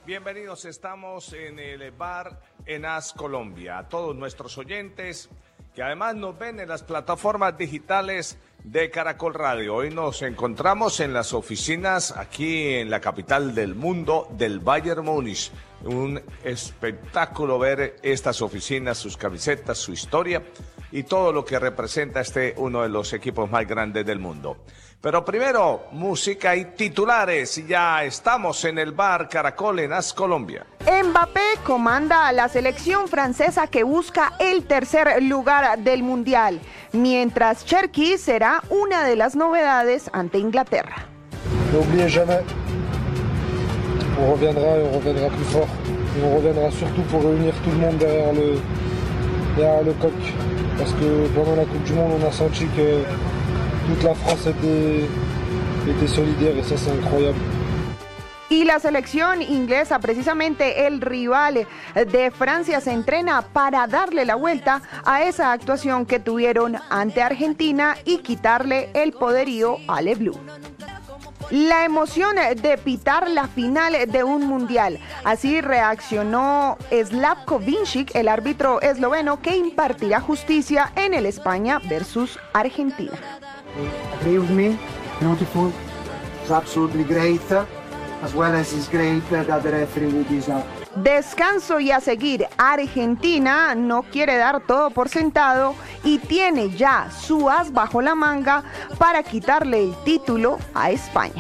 Bienvenidos, estamos en el bar Enas Colombia. A todos nuestros oyentes que además nos ven en las plataformas digitales de Caracol Radio. Hoy nos encontramos en las oficinas aquí en la capital del mundo del Bayern Múnich. Un espectáculo ver estas oficinas, sus camisetas, su historia y todo lo que representa uno de los equipos más grandes del mundo. Pero primero, música y titulares. Ya estamos en el bar Caracol Enas Colombia. Mbappé comanda a la selección francesa que busca el tercer lugar del Mundial, mientras Cherki será una de las novedades ante Inglaterra. N'oubliez jamais, on reviendra et on reviendra plus fort. Et on reviendra surtout pour réunir tout le monde derrière le coq. Parce que pendant la Coupe du Monde, on a senti que toute la France était solidaire et ça c'est incroyable. Y la selección inglesa, precisamente el rival de Francia, se entrena para darle la vuelta a esa actuación que tuvieron ante Argentina y quitarle el poderío a Le Bleu. La emoción de pitar la final de un mundial. Así reaccionó Slavko Vincic, el árbitro esloveno que impartirá justicia en el España versus Argentina. Agree with me, beautiful, it's absolutely great, as well as it's great that the referee will be out. Descanso y a seguir. Argentina no quiere dar todo por sentado y tiene ya su as bajo la manga para quitarle el título a España.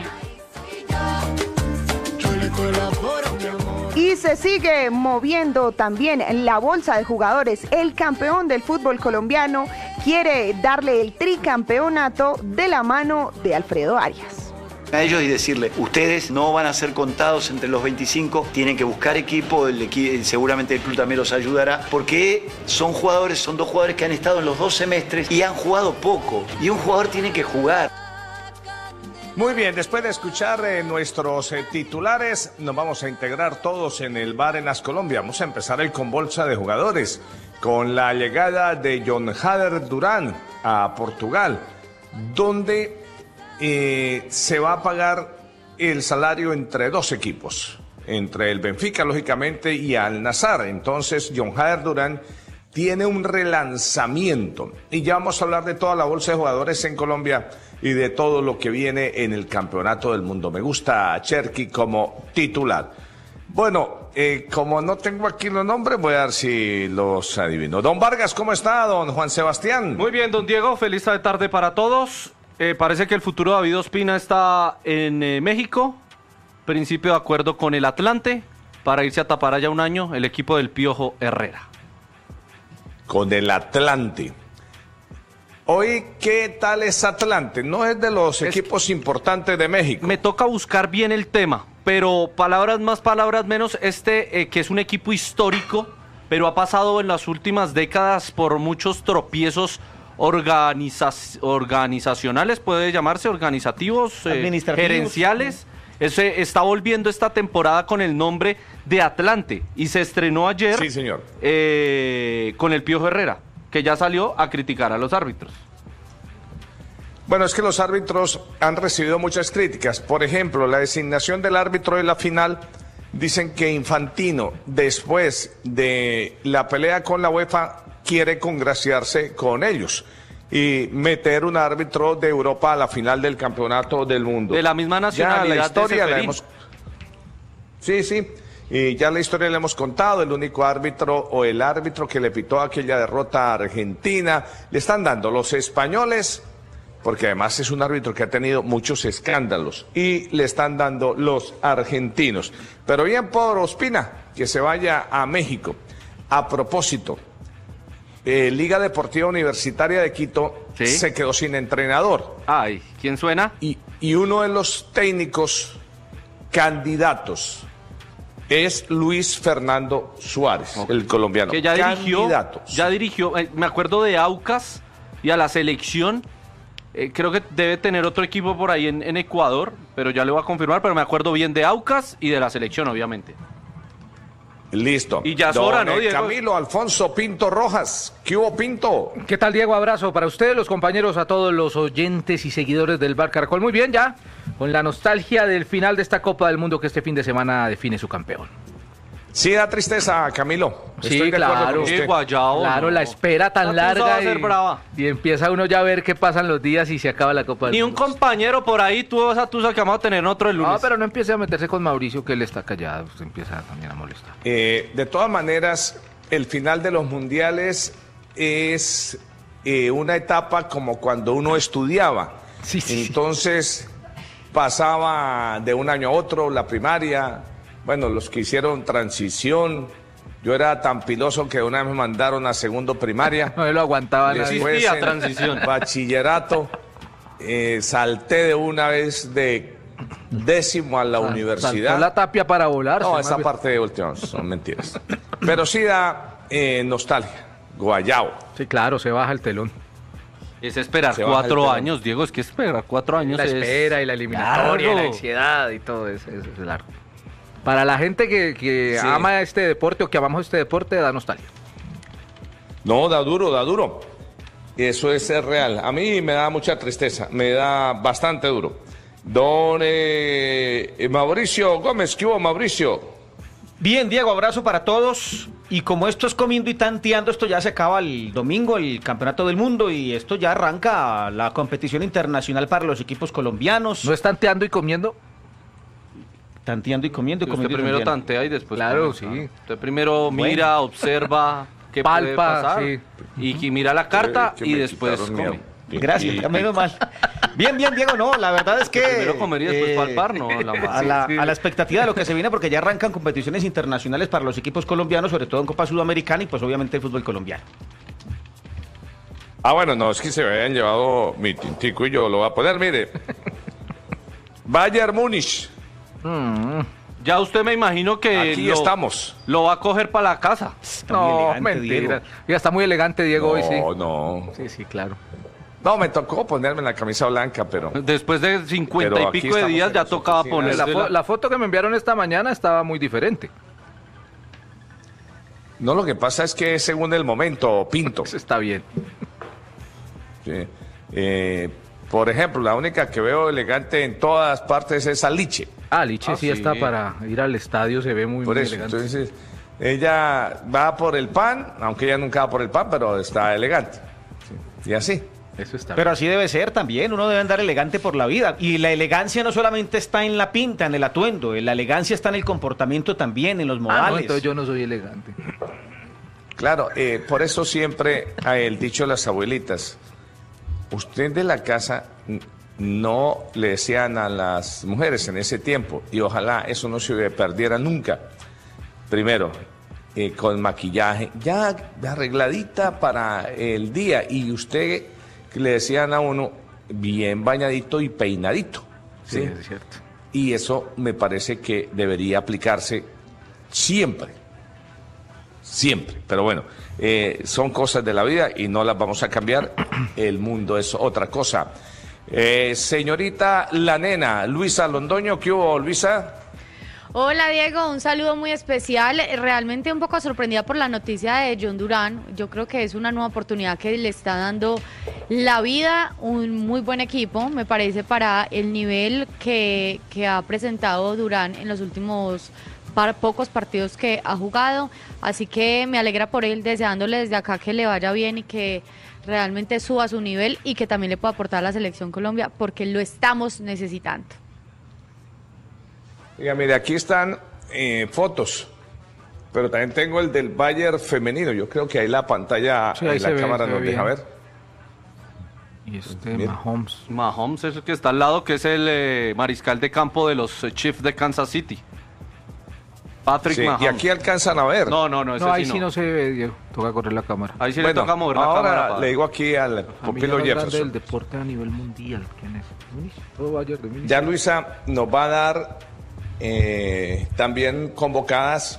Y se sigue moviendo también la bolsa de jugadores. El campeón del fútbol colombiano quiere darle el tricampeonato de la mano de Alfredo Arias. A ellos y decirle, ustedes no van a ser contados entre los 25, tienen que buscar equipo, seguramente el club también los ayudará, porque son dos jugadores que han estado en los 2 semestres y han jugado poco, y un jugador tiene que jugar. Muy bien, después de escuchar nuestros titulares, nos vamos a integrar todos en el bar Enas Colombia. Vamos a empezar con bolsa de jugadores, con la llegada de Jon Hader Durán a Portugal, donde se va a pagar el salario entre 2 equipos, entre el Benfica, lógicamente, y Al Nassr. Entonces, Jon Hader Durán tiene un relanzamiento. Y ya vamos a hablar de toda la bolsa de jugadores en Colombia y de todo lo que viene en el Campeonato del Mundo. Me gusta a Cherki como titular. Bueno, como no tengo aquí los nombres, voy a ver si los adivino. Don Vargas, ¿cómo está, don Juan Sebastián? Muy bien, don Diego, feliz tarde para todos. Parece que el futuro de David Ospina está en México, principio de acuerdo con el Atlante, para irse a tapar allá un año el equipo del Piojo Herrera. Con el Atlante. Hoy, ¿qué tal es Atlante? No es de los equipos importantes de México. Me toca buscar bien el tema, pero palabras más, palabras menos, que es un equipo histórico, pero ha pasado en las últimas décadas por muchos tropiezos organizacionales, puede llamarse, organizativos, gerenciales. Está volviendo esta temporada con el nombre de Atlante y se estrenó ayer, sí, señor, con el Piojo Herrera, que ya salió a criticar a los árbitros. Bueno, es que los árbitros han recibido muchas críticas. Por ejemplo, la designación del árbitro de la final. Dicen que Infantino, después de la pelea con la UEFA, quiere congraciarse con ellos y meter un árbitro de Europa a la final del Campeonato del Mundo. De la misma nacionalidad. Ya la historia de la hemos... Sí, y ya la historia la hemos contado. El único árbitro o el árbitro que le pitó aquella derrota a Argentina, le están dando los españoles, porque además es un árbitro que ha tenido muchos escándalos, y le están dando los argentinos. Pero bien por Ospina, que se vaya a México. A propósito, Liga Deportiva Universitaria de Quito, ¿sí?, se quedó sin entrenador. Ay, ¿quién suena? Y uno de los técnicos candidatos es Luis Fernando Suárez, okay, el colombiano. Que ya dirigió, me acuerdo de Aucas y a la selección. Creo que debe tener otro equipo por ahí en Ecuador, pero ya le voy a confirmar, pero me acuerdo bien de Aucas y de la selección, obviamente. Listo. Y ya es hora, ¿no, Diego? Camilo Alfonso Pinto Rojas. ¿Qué hubo, Pinto? ¿Qué tal, Diego? Abrazo para ustedes, los compañeros, a todos los oyentes y seguidores del Bar Caracol. Muy bien, ya, con la nostalgia del final de esta Copa del Mundo que este fin de semana define su campeón. Sí, da tristeza, Camilo. Sí, Estoy de acuerdo claro. con usted. Qué guayao, Claro, no. la espera tan La tusa va larga a ser brava. y empieza uno ya a ver qué pasan los días y se acaba la Copa del Ni un Mundo. compañero por ahí tuvo esa tusa que vamos a tener otro el lunes. No, pero no empiece a meterse con Mauricio, que él está callado, se empieza también a molestar. De todas maneras, el final de los mundiales es una etapa como cuando uno estudiaba. Sí. Entonces, pasaba de un año a otro la primaria. Bueno, los que hicieron transición, yo era tan piloso que una vez me mandaron a segundo primaria. No me lo aguantaba nadie. Después existía en transición. bachillerato, salté de una vez de décimo a la Saltó universidad. la tapia para volar. No, se esa me- parte de última son mentiras. Pero sí da nostalgia, guayao. Sí, claro, se baja el telón. Es esperar Se baja el 4 telón. años, Diego, es que esperar 4 años La es... espera y la eliminatoria, y la largo. ansiedad y todo eso, es largo. Para la gente que Sí. ama este deporte o que amamos este deporte, da nostalgia. No, da duro, da duro. Eso es real. A mí me da mucha tristeza, me da bastante duro. Don Mauricio Gómez, ¿qué hubo, Mauricio? Bien, Diego, abrazo para todos. Y como esto es comiendo y tanteando, esto ya se acaba el domingo, el Campeonato del Mundo, y esto ya arranca la competición internacional para los equipos colombianos. ¿No es tanteando y comiendo? Tanteando y comiendo y Usted comiendo. y primero tanteando. tantea y después... Claro, come. sí. Usted primero mira, observa qué puede Palpa, pasar. sí. Y mira la carta Que y me después quitaron come. miedo. Gracias, ya menos mal. Bien, Diego, no, la verdad es que... Primero comer y después palpar, ¿no? A la expectativa de lo que se viene, porque ya arrancan competiciones internacionales para los equipos colombianos, sobre todo en Copa Sudamericana y pues obviamente el fútbol colombiano. Ah, bueno, no, es que se me habían llevado mi tintico y yo lo voy a poner, mire. Bayern Múnich, Ya usted me imagino que aquí estamos. lo va a coger para la casa. muy No, elegante, mentira. Diego. Ya está muy elegante, Diego, hoy sí. No. Sí, claro. No, me tocó ponerme la camisa blanca, pero... Después de 50 Pero y aquí pico de estamos días en ya las tocaba oficinas. ponerse La foto que me enviaron esta mañana estaba muy diferente. No, lo que pasa es que según el momento, Pinto. Eso está bien. Sí. Por ejemplo, la única que veo elegante en todas partes es Aliche. Liche Ah, sí sí. está para ir al estadio, se ve muy, Por muy eso, elegante. entonces, ella va por el pan, aunque ella nunca va por el pan, pero está elegante. Sí. Y así. Eso está Pero así debe ser también, uno debe andar elegante por la vida. Y la elegancia no solamente está en la pinta, en el atuendo, la elegancia está en el comportamiento también, en los bien. modales. No, entonces yo no soy elegante. Claro, por eso siempre el dicho de las abuelitas, usted de la casa no le decían a las mujeres en ese tiempo, y ojalá eso no se perdiera nunca. Primero, con maquillaje, ya arregladita para el día, y usted le decían a uno bien bañadito y peinadito. Sí, ¿sí? es cierto. Y eso me parece que debería aplicarse siempre. Siempre. Pero bueno, son cosas de la vida y no las vamos a cambiar. El mundo es otra cosa. Señorita La Nena, Luisa Londoño, ¿qué hubo, Luisa? Hola Diego, un saludo muy especial. Realmente un poco sorprendida por la noticia de John Durán. Yo creo que es una nueva oportunidad que le está dando la vida, un muy buen equipo, me parece, para el nivel que ha presentado Durán en los últimos pocos partidos que ha jugado. Así que me alegra por él, deseándole desde acá que le vaya bien y que realmente suba su nivel y que también le pueda aportar a la Selección Colombia, porque lo estamos necesitando. Mira, mire, aquí están fotos, pero también tengo el del Bayern femenino. Yo creo que ahí la pantalla, Sí, ahí en la se ve, cámara se ve nos deja bien. ver. Y este Bien. Mahomes. Mahomes es el que está al lado, que es el mariscal de campo de los Chiefs de Kansas City. Patrick Sí, y Mahomes. aquí alcanzan a ver. No, ese No, ahí sí sí no se ve, Diego. Toca correr la cámara. Ahí sí Bueno, le toca mover la cámara. ahora le digo aquí al Familia Pupilo más grande Jefferson. del deporte a nivel mundial. ¿Quién es? Múnich. Todo Bayern de Múnich. Ya Luisa nos va a dar también convocadas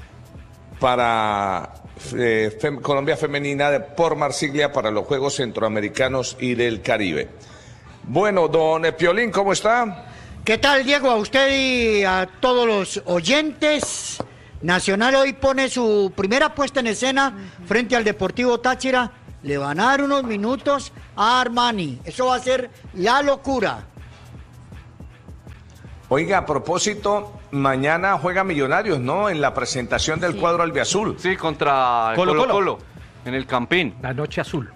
para Colombia Femenina por Marsiglia para los Juegos Centroamericanos y del Caribe. Bueno, don Piolín, ¿cómo está? ¿Qué tal, Diego? A usted y a todos los oyentes Nacional hoy pone su primera puesta en escena frente al Deportivo Táchira. Le van a dar unos minutos a Armani. Eso va a ser la locura. Oiga, a propósito, mañana juega Millonarios, ¿no? En la presentación del cuadro albiazul. Sí, contra Colo-Colo, en el Campín. La noche azul.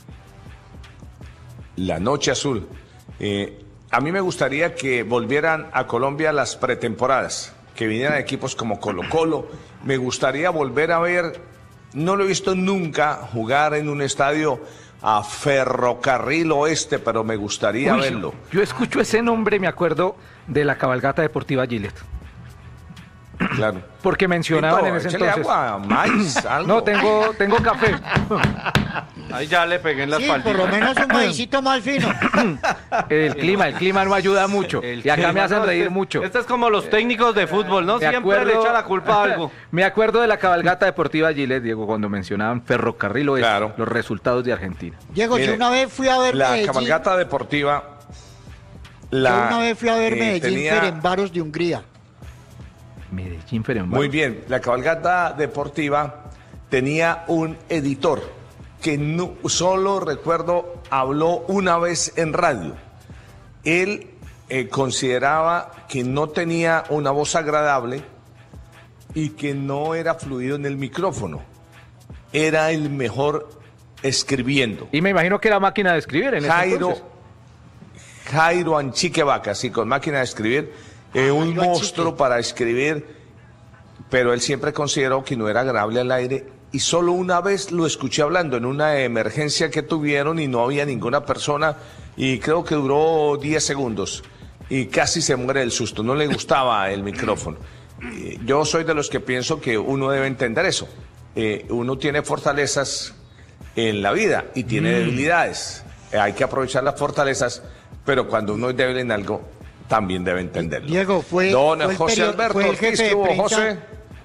La noche azul. A mí me gustaría que volvieran a Colombia las pretemporadas, que vinieran equipos como Colo-Colo. Me gustaría volver a ver, no lo he visto nunca, jugar en un estadio a Ferrocarril Oeste, pero me gustaría verlo. Yo escucho ese nombre, me acuerdo de la cabalgata deportiva Gillette. Claro. Porque mencionaban en ese entonces. Agua, maíz, algo. No, tengo café. Ahí ya le pegué en la espalda. Por lo menos un maicito más fino. El clima no ayuda mucho. Y acá me hacen reír mucho. Este es como los técnicos de fútbol, ¿no? Siempre le echan la culpa a algo. Me acuerdo de la cabalgata deportiva Gillette, Diego, cuando mencionaban Ferrocarril Oeste, claro, los resultados de Argentina. Diego, mire, yo una vez fui a ver la Medellín. Cabalgata deportiva. Yo una vez fui a ver Medellín Ferencváros de Hungría. Medellín Ferencváros. Muy bien, la cabalgata deportiva tenía un editor que no, solo recuerdo habló una vez en radio. Él consideraba que no tenía una voz agradable y que no era fluido en el micrófono. Era el mejor escribiendo. Y me imagino que era máquina de escribir en ese entonces. Jairo Anchique Vaca, sí, con máquina de escribir, un monstruo para escribir, pero él siempre consideró que no era agradable al aire y solo una vez lo escuché hablando en una emergencia que tuvieron y no había ninguna persona y creo que duró 10 segundos y casi se muere del susto, no le gustaba el micrófono. Yo soy de los que pienso que uno debe entender eso, uno tiene fortalezas en la vida y tiene debilidades, hay que aprovechar las fortalezas, pero cuando uno es débil en algo, también debe entenderlo. Diego, fue José Alberto Ortiz, ¿qué hubo, José?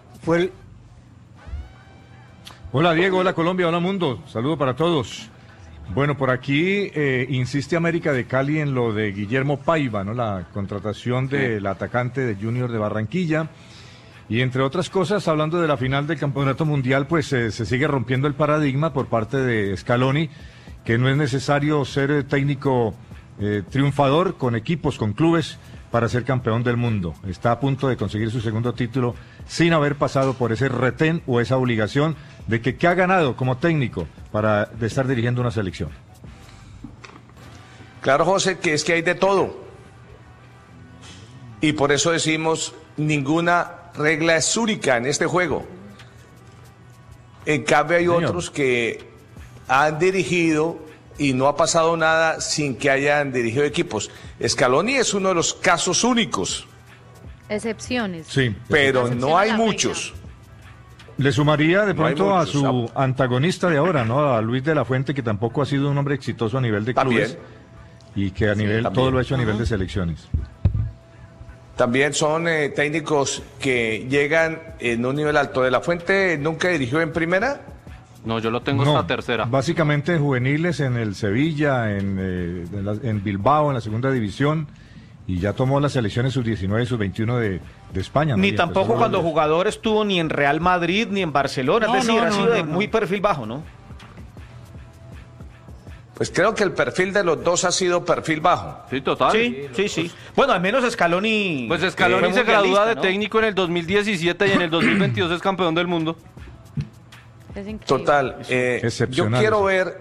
Hola Diego, hola Colombia, hola mundo, saludo para todos. Bueno, por aquí insiste América de Cali en lo de Guillermo Paiva, ¿no? La contratación del atacante de Junior de Barranquilla. Y entre otras cosas, hablando de la final del Campeonato Mundial, pues se sigue rompiendo el paradigma por parte de Scaloni, que no es necesario ser técnico triunfador con equipos, con clubes, para ser campeón del mundo. Está a punto de conseguir su segundo título sin haber pasado por ese retén o esa obligación de que ha ganado como técnico de estar dirigiendo una selección. Claro, José, que es que hay de todo. Y por eso decimos, ninguna regla es única en este juego. En cambio hay otros que han dirigido y no ha pasado nada sin que hayan dirigido equipos. Scaloni es uno de los casos únicos. Excepciones. Sí. Pero no hay muchos. Le sumaría de pronto a su antagonista de ahora, ¿no? A Luis de la Fuente, que tampoco ha sido un hombre exitoso a nivel de clubes. Y que a nivel, todo lo ha hecho a nivel de selecciones. También son técnicos que llegan en un nivel alto. ¿De la Fuente nunca dirigió en primera? No, yo lo tengo hasta tercera. Básicamente juveniles en el Sevilla, en Bilbao, en la segunda división, y ya tomó las selecciones sub-19 y sub-21 de España. Ni tampoco cuando jugador estuvo ni en Real Madrid ni en Barcelona, es decir, ha sido de muy perfil bajo, ¿no? Pues creo que el perfil de los dos ha sido perfil bajo. Sí, total. Sí. Bueno, al menos Scaloni... Pues Scaloni se gradúa de técnico en el 2017 y en el 2022 es campeón del mundo. Total, yo quiero ver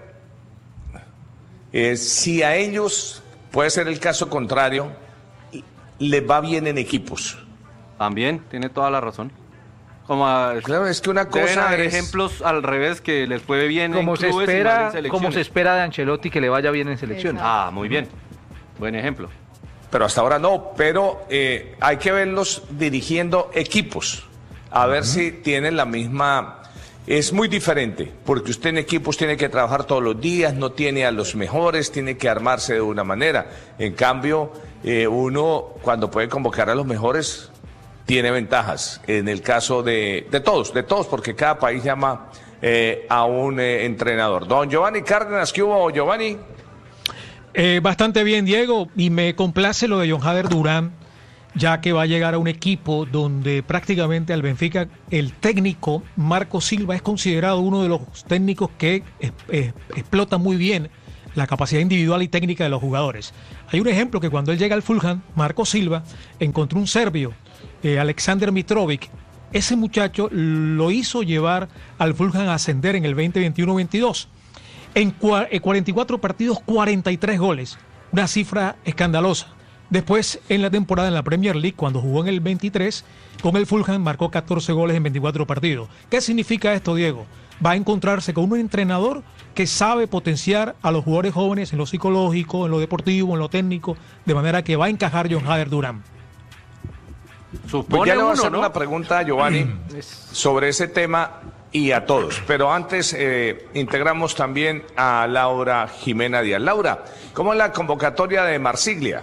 si a ellos, puede ser el caso contrario, les va bien en equipos. También, tiene toda la razón. Claro, es que una cosa haber ejemplos al revés que les fue bien como en clubes y mal en selecciones. Como se espera de Ancelotti que le vaya bien en selecciones. Ah, muy bien. Buen ejemplo. Pero hasta ahora no, pero hay que verlos dirigiendo equipos, a ver si tienen la misma... Es muy diferente, porque usted en equipos tiene que trabajar todos los días, no tiene a los mejores, tiene que armarse de una manera. En cambio, uno cuando puede convocar a los mejores, tiene ventajas. En el caso de todos, porque cada país llama a un entrenador. Don Giovanni Cárdenas, ¿qué hubo, Giovanni? Bastante bien, Diego, y me complace lo de John Jader Durán, ya que va a llegar a un equipo donde prácticamente al Benfica el técnico Marco Silva es considerado uno de los técnicos que explota muy bien la capacidad individual y técnica de los jugadores. Hay un ejemplo que cuando él llega al Fulham, Marco Silva encontró un serbio, Aleksandar Mitrovic. Ese muchacho lo hizo llevar al Fulham a ascender en el 2021-22. En 44 partidos, 43 goles, una cifra escandalosa. Después, en la temporada en la Premier League, cuando jugó en el 23, con el Fulham marcó 14 goles en 24 partidos. ¿Qué significa esto, Diego? Va a encontrarse con un entrenador que sabe potenciar a los jugadores jóvenes en lo psicológico, en lo deportivo, en lo técnico, de manera que va a encajar John Hader Durán. Pues ya le voy a hacer una pregunta a Giovanni sobre ese tema y a todos, pero antes integramos también a Laura Jimena Díaz. Laura, ¿cómo es la convocatoria de Marsiglia?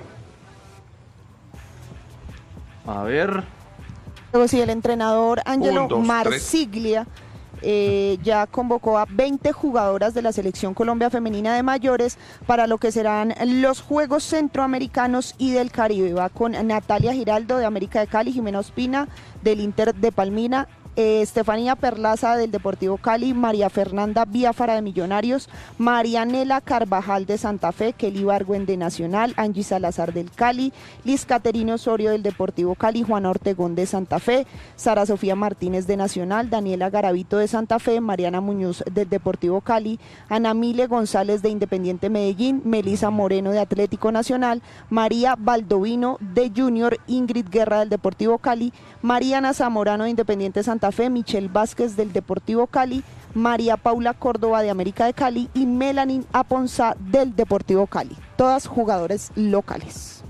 A ver. Luego sí, el entrenador Angelo Marsiglia ya convocó a 20 jugadoras de la Selección Colombia Femenina de Mayores para lo que serán los Juegos Centroamericanos y del Caribe. Va con Natalia Giraldo de América de Cali, Jimena Ospina del Inter de Palmira, Estefanía Perlaza del Deportivo Cali, María Fernanda Biafara de Millonarios, Marianela Carvajal de Santa Fe, Kelly Bargüen de Nacional, Angie Salazar del Cali, Liz Caterina Osorio del Deportivo Cali, Juana Ortegón de Santa Fe, Sara Sofía Martínez de Nacional, Daniela Garavito de Santa Fe, Mariana Muñoz del Deportivo Cali, Ana Mile González de Independiente Medellín, Melisa Moreno de Atlético Nacional, María Baldovino de Junior, Ingrid Guerra del Deportivo Cali, Mariana Zamorano de Independiente Santa Fe, Michelle Vázquez del Deportivo Cali, María Paula Córdoba de América de Cali y Melanie Aponza del Deportivo Cali, todas jugadores locales.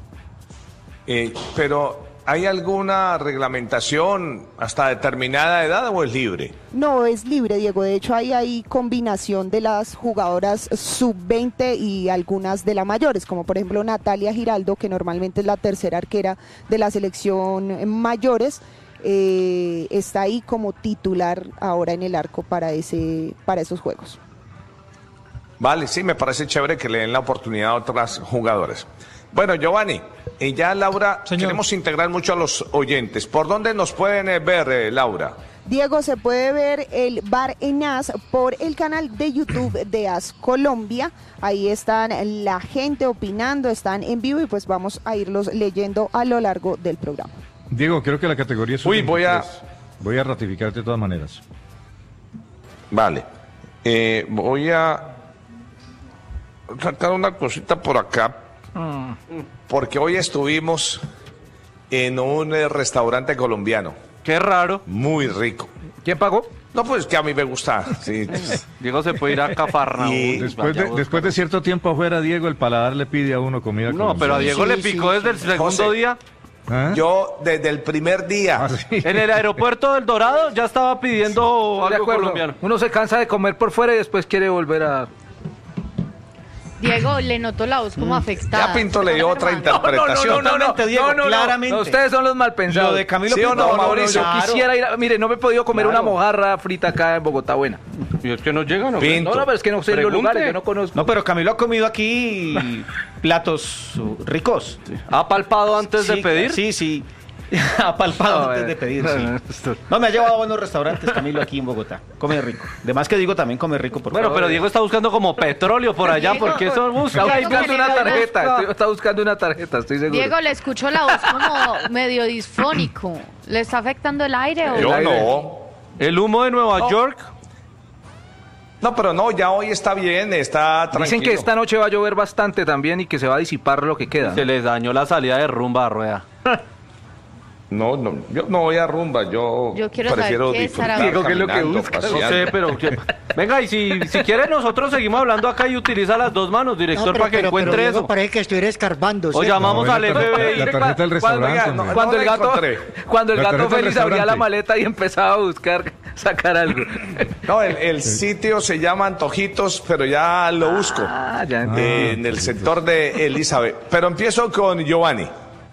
Pero ¿hay alguna reglamentación hasta determinada edad o es libre? No, es libre, Diego. De hecho, hay combinación de las jugadoras sub-20 y algunas de las mayores, como por ejemplo Natalia Giraldo, que normalmente es la tercera arquera de la selección mayores. Está ahí como titular ahora en el arco para esos juegos. Vale, sí, me parece chévere que le den la oportunidad a otras jugadoras. Bueno, Giovanni, y ya Laura, queremos integrar mucho a los oyentes. ¿Por dónde nos pueden ver, Laura? Diego, se puede ver el Bar en AS por el canal de YouTube de AS Colombia. Ahí están la gente opinando, están en vivo y pues vamos a irlos leyendo a lo largo del programa. Diego, creo que la categoría es... voy a ratificarte de todas maneras. Vale. Voy a sacar una cosita por acá. Porque hoy estuvimos en un restaurante colombiano. Qué raro. Muy rico. ¿Quién pagó? No, pues que a mí me gusta. Sí. Diego se puede ir a Cafarnaúm. Después de cierto tiempo afuera, Diego, el paladar le pide a uno comida. No, pero a Diego le picó desde el segundo día. ¿Ah? Yo desde el primer día. En el aeropuerto del Dorado ya estaba pidiendo algo colombiano. Uno se cansa de comer por fuera y después quiere volver a... Diego, le notó la voz como afectada. Ya Pinto le dio otra interpretación. Claramente. No, ustedes son los mal pensados. Lo de Camilo ¿Sí o no, Mauricio? Yo quisiera ir mire, no me he podido comer una mojarra frita acá en Bogotá buena. Y es que no llegan, ¿no? Pinto. No, pero es que no sé los lugares, yo no conozco. No, pero Camilo ha comido aquí platos ricos. ¿Ha palpado antes de pedir? Sí. Ha palpado antes de pedir, sí. No, me ha llevado a buenos restaurantes, Camilo, aquí en Bogotá. Come rico. Además que digo, también come rico. Bueno, pero Diego está buscando como petróleo por allá, porque eso busca. Está buscando una tarjeta, está buscando una tarjeta, estoy seguro. Diego, le escucho la voz como medio disfónico. ¿Le está afectando el aire? ¿O? Yo no. ¿El humo de Nueva York? No, pero no, ya hoy está bien, está tranquilo. Dicen que esta noche va a llover bastante también y que se va a disipar lo que queda. Se les dañó la salida de rumba a rueda. No, yo no voy a rumba, yo prefiero disfrutar. Diego, ¿qué es lo que busca? No sé, pero... Venga, y si quiere nosotros seguimos hablando acá y utiliza las dos manos, director, para que encuentre eso. Parece que estuviera escarbando. O llamamos al FBI. La tarjeta del restaurante. Cuando el gato Félix abría la maleta y empezaba a buscar, sacar algo. No, el sitio se llama Antojitos, pero ya lo busco. En el sector de Elizabeth. Pero empiezo con Giovanni.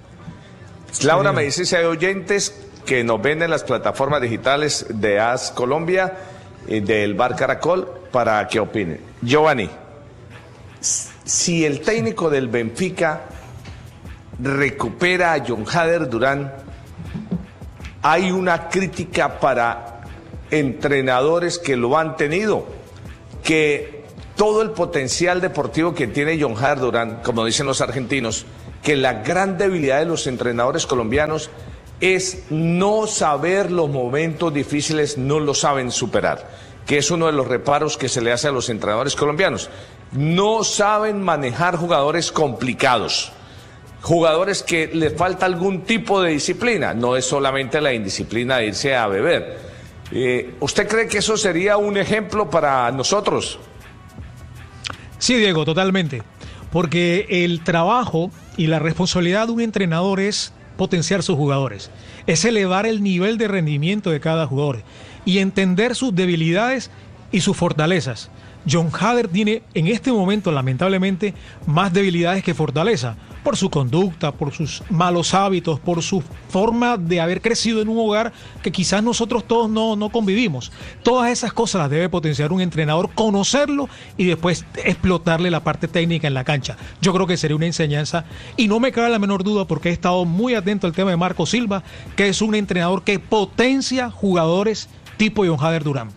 Laura me dice si hay oyentes que nos ven en las plataformas digitales de AS Colombia y del Bar Caracol para que opinen. Giovanni, si el técnico del Benfica recupera a John Jader Durán, hay una crítica para entrenadores que lo han tenido, que todo el potencial deportivo que tiene John Jader Durán, como dicen los argentinos, que la gran debilidad de los entrenadores colombianos es no saber los momentos difíciles, no lo saben superar, que es uno de los reparos que se le hace a los entrenadores colombianos. No saben manejar jugadores complicados, jugadores que le falta algún tipo de disciplina, no es solamente la indisciplina de irse a beber. ¿Usted cree que eso sería un ejemplo para nosotros? Sí, Diego, totalmente, porque el trabajo y la responsabilidad de un entrenador es potenciar sus jugadores, es elevar el nivel de rendimiento de cada jugador y entender sus debilidades y sus fortalezas. John Jader tiene en este momento, lamentablemente, más debilidades que fortaleza, por su conducta, por sus malos hábitos, por su forma de haber crecido en un hogar que quizás nosotros todos no convivimos. Todas esas cosas las debe potenciar un entrenador, conocerlo y después explotarle la parte técnica en la cancha. Yo creo que sería una enseñanza y no me cabe la menor duda, porque he estado muy atento al tema de Marco Silva, que es un entrenador que potencia jugadores tipo John Jader Durán.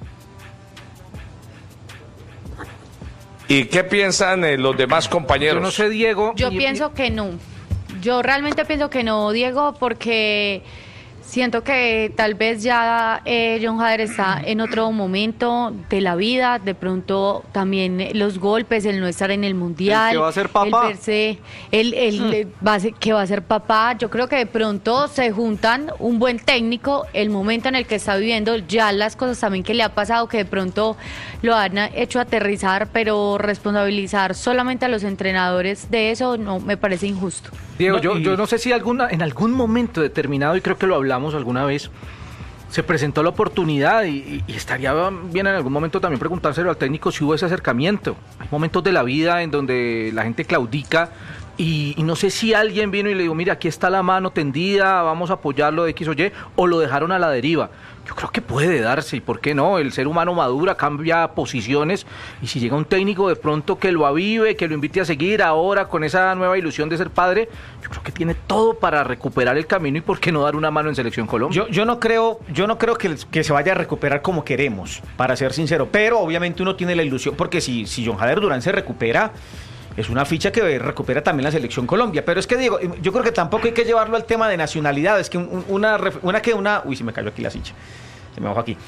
¿Y qué piensan los demás compañeros? Yo no sé, Diego. Yo pienso que no. Yo realmente pienso que no, Diego, porque siento que tal vez ya John Jader está en otro momento de la vida, de pronto también los golpes, el no estar en el mundial, el que va a ser papá, que va a ser papá. Yo creo que de pronto se juntan un buen técnico, el momento en el que está viviendo, ya las cosas también que le ha pasado, que de pronto lo han hecho aterrizar, pero responsabilizar solamente a los entrenadores de eso no me parece injusto. Diego, yo no sé si en algún momento determinado, y creo que lo hablamos alguna vez, se presentó la oportunidad y estaría bien en algún momento también preguntárselo al técnico si hubo ese acercamiento. Hay momentos de la vida en donde la gente claudica y no sé si alguien vino y le dijo, mira, aquí está la mano tendida, vamos a apoyarlo de X o Y, o lo dejaron a la deriva. Yo creo que puede darse, y por qué no, el ser humano madura, cambia posiciones, y si llega un técnico de pronto que lo avive, que lo invite a seguir ahora con esa nueva ilusión de ser padre, yo creo que tiene todo para recuperar el camino, y por qué no dar una mano en Selección Colombia. Yo no creo que se vaya a recuperar como queremos, para ser sincero, pero obviamente uno tiene la ilusión, porque si John Jader Durán se recupera, es una ficha que recupera también la Selección Colombia. Pero es que, Diego, yo creo que tampoco hay que llevarlo al tema de nacionalidades, que uy, se me cayó aquí la silla, se me bajó aquí,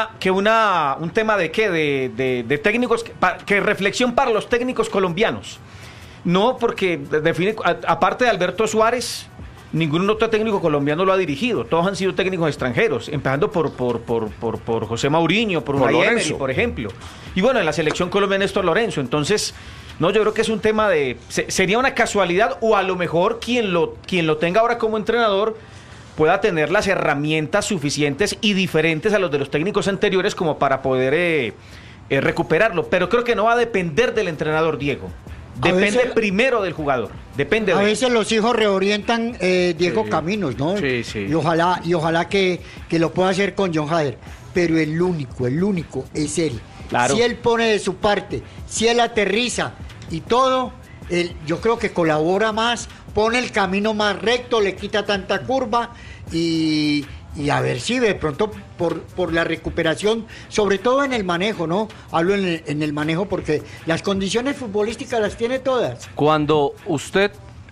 un tema de técnicos, que reflexión para los técnicos colombianos. No, porque aparte de Alberto Suárez, ningún otro técnico colombiano lo ha dirigido, todos han sido técnicos extranjeros, empezando por José Mourinho, por Unai Emery, por ejemplo. Y bueno, en la Selección colombiana Néstor Lorenzo. Entonces, no, yo creo que es un tema sería una casualidad, o a lo mejor quien lo tenga ahora como entrenador pueda tener las herramientas suficientes y diferentes a los de los técnicos anteriores como para poder recuperarlo. Pero creo que no va a depender del entrenador, Diego. Depende primero del jugador. Depende. A veces los hijos reorientan, Diego, caminos, ¿no? Sí. Y ojalá que lo pueda hacer con John Jader. Pero el único es él. Claro. Si él pone de su parte, si él aterriza y todo, yo creo que colabora más, pone el camino más recto, le quita tanta curva y a ver si de pronto por la recuperación, sobre todo en el manejo, ¿no? Hablo en el manejo porque las condiciones futbolísticas las tiene todas. Cuando usted,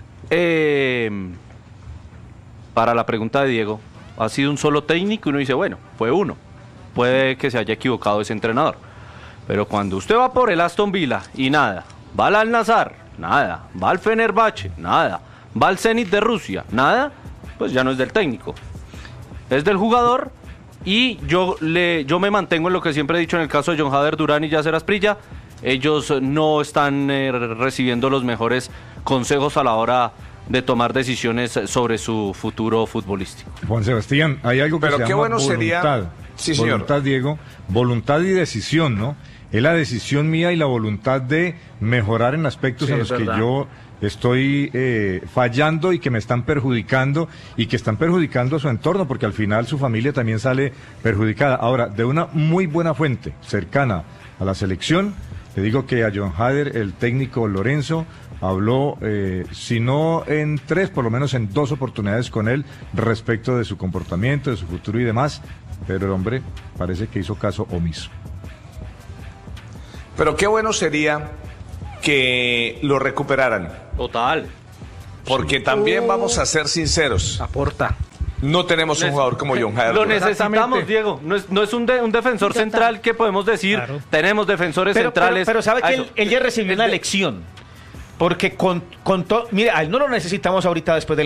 para la pregunta de Diego, ha sido un solo técnico, uno dice, bueno, fue uno, puede que se haya equivocado ese entrenador. Pero cuando usted va por el Aston Villa y nada, va al Al-Nassr, nada, va al Fenerbahce, nada, va al Zenit de Rusia, nada, pues ya no es del técnico, es del jugador. Y yo me mantengo en lo que siempre he dicho en el caso de John Jader Durán y Yasser Asprilla. Ellos no están recibiendo los mejores consejos a la hora de tomar decisiones sobre su futuro futbolístico. Juan Sebastián, hay algo que se llama voluntad. Sería... Sí, señor. Voluntad, Diego, voluntad y decisión, ¿no? Es la decisión mía y la voluntad de mejorar en aspectos en los que yo estoy fallando y que me están perjudicando y que están perjudicando a su entorno, porque al final su familia también sale perjudicada. Ahora, de una muy buena fuente cercana a la selección, Le digo que a John Hader, el técnico Lorenzo, habló, si no en 3, por lo menos en 2 oportunidades con él respecto de su comportamiento, de su futuro y demás, pero el hombre parece que hizo caso omiso. Pero qué bueno sería que lo recuperaran. Total. Porque también vamos a ser sinceros. Aporta. No tenemos un jugador como John Hader. Lo necesitamos, Diego. No es un defensor central que podemos decir, tenemos defensores centrales. Pero sabe que él ya recibió una lección. Porque con todo... Mire, a él no lo necesitamos ahorita después del